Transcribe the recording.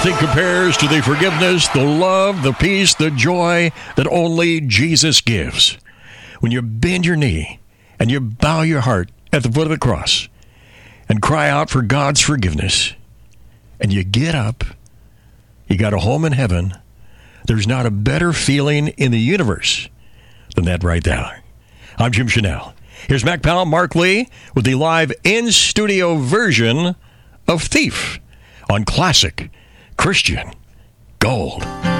Nothing compares to the forgiveness, the love, the peace, the joy that only Jesus gives. When you bend your knee and you bow your heart at the foot of the cross and cry out for God's forgiveness, and you get up, you got a home in heaven, there's not a better feeling in the universe than that right there. I'm Jim Chanel. Here's Mac Powell, Mark Lee, with the live in-studio version of Thief on Classic Christian Gold.